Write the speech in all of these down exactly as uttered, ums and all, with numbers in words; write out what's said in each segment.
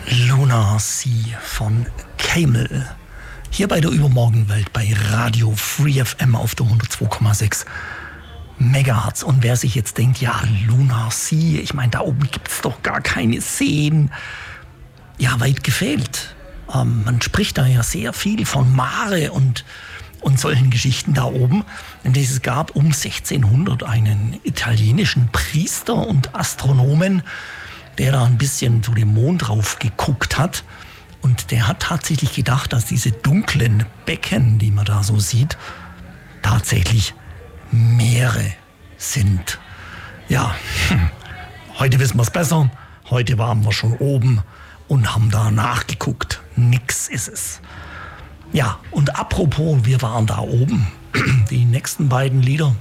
Lunar Sea von Camel. Hier bei der Übermorgenwelt bei Radio Free F M auf der hundertzwei Komma sechs Megahertz. Und wer sich jetzt denkt, ja, Lunar Sea, ich meine, da oben gibt es doch gar keine Seen. Ja, weit gefehlt. Ähm, man spricht da ja sehr viel von Mare und, und solchen Geschichten da oben. Denn es gab um sechzehnhundert einen italienischen Priester und Astronomen, der da ein bisschen zu dem Mond drauf geguckt hat. Und der hat tatsächlich gedacht, dass diese dunklen Becken, die man da so sieht, tatsächlich Meere sind. Ja, hm. Heute wissen wir es besser. Heute waren wir schon oben und haben da nachgeguckt. Nix ist es. Ja, und apropos, wir waren da oben. Die nächsten beiden Lieder,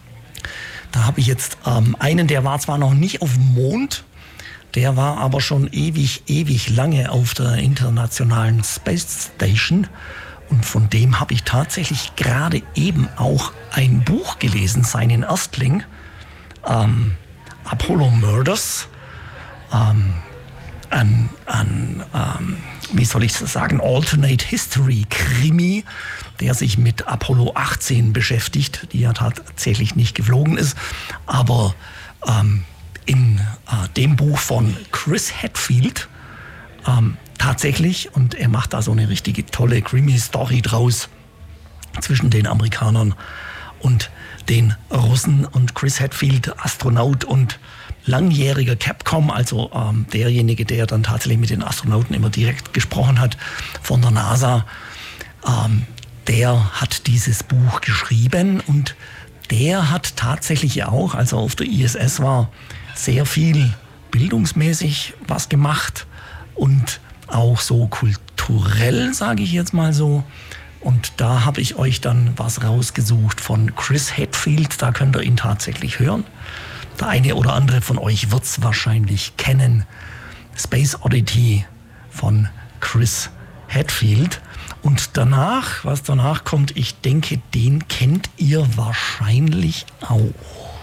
da habe ich jetzt ähm, einen, der war zwar noch nicht auf dem Mond, der war aber schon ewig, ewig lange auf der internationalen Space Station. Und von dem habe ich tatsächlich gerade eben auch ein Buch gelesen, seinen Erstling, ähm, Apollo Murders. Ähm, ein, ein ähm, wie soll ich das sagen, Alternate History Krimi, der sich mit Apollo achtzehn beschäftigt, die ja tatsächlich nicht geflogen ist, aber ähm, in äh, dem Buch von Chris Hadfield ähm, tatsächlich, und er macht da so eine richtige tolle Krimi-Story draus zwischen den Amerikanern und den Russen. Und Chris Hadfield, Astronaut und langjähriger Capcom, also ähm, derjenige, der dann tatsächlich mit den Astronauten immer direkt gesprochen hat von der NASA, ähm, der hat dieses Buch geschrieben und der hat tatsächlich auch, als er auf der I S S war, sehr viel bildungsmäßig was gemacht und auch so kulturell, sage ich jetzt mal so. Und da habe ich euch dann was rausgesucht von Chris Hadfield, da könnt ihr ihn tatsächlich hören. Der eine oder andere von euch wird es wahrscheinlich kennen. Space Oddity von Chris Hadfield. Und danach, was danach kommt, ich denke, den kennt ihr wahrscheinlich auch.